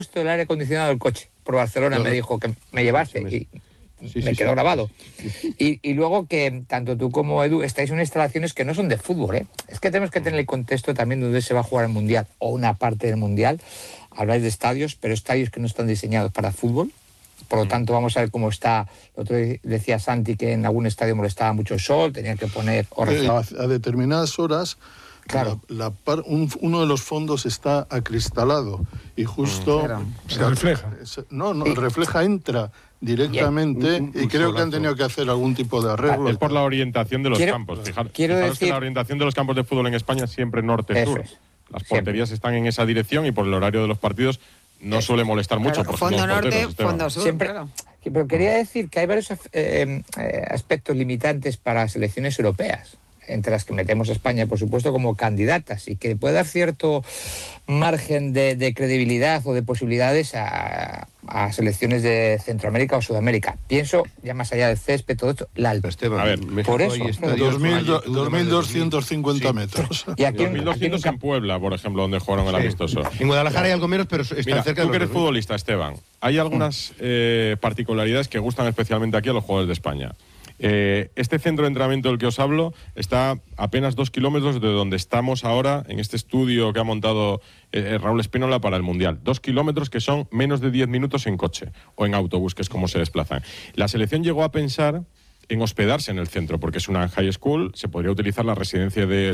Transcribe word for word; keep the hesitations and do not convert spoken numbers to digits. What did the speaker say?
el aire acondicionado del coche por Barcelona, Claro. me dijo que me llevase y Sí, me sí, quedó sí. grabado. Y, y luego que tanto tú como Edu estáis en instalaciones que no son de fútbol, ¿eh? Es que tenemos que tener el contexto también donde se va a jugar el Mundial o una parte del Mundial. Habláis de estadios, pero estadios que no están diseñados para fútbol. Por lo tanto, vamos a ver cómo está. El otro día decía Santi que en algún estadio molestaba mucho el sol, tenían que poner... o Eh, rezar. a determinadas horas, Claro. la, la par- un- uno de los fondos está acristalado y justo... Claro. se Se refleja. se- No, no, Y- refleja, entra directamente Un- un- un y creo que han solazo. tenido que hacer algún tipo de arreglo. Es por la orientación de los Quiero- campos. Fijar, quiero fijaros que decir- la orientación de los campos de fútbol en España es siempre norte-sur. Eso es. Las Siempre. porterías están en esa dirección y por el horario de los partidos no Eso. suele molestar mucho. Claro, por fondo los norte, porteros, Esteban. fondo sur. Siempre, claro. pero quería decir que hay varios eh, eh, aspectos limitantes para las selecciones europeas, entre las que metemos a España, por supuesto, como candidatas, y que puede dar cierto margen de, de credibilidad o de posibilidades a, a selecciones de Centroamérica o Sudamérica. Pienso, ya más allá del césped, todo esto, la alta. Esteban, A ver, México por eso, hay ¿no? estadios dos con mil altitud de dos más mil de doscientos cincuenta Sí. metros. Y aquí, dos en- mil aquí doscientos nunca- en Puebla, por ejemplo, donde jugaron el Sí. amistoso. En Guadalajara hay algo menos, pero está Mira, cerca tú de que los eres dos mil. futbolista, Esteban, hay algunas eh, particularidades que gustan especialmente aquí a los jugadores de España. Eh, este centro de entrenamiento del que os hablo está a apenas dos kilómetros de donde estamos ahora, en este estudio que ha montado eh, Raúl Espínola para el Mundial. Dos kilómetros que son menos de diez minutos en coche o en autobús, que es como se desplazan. La selección llegó a pensar en hospedarse en el centro, porque es una high school, se podría utilizar la residencia de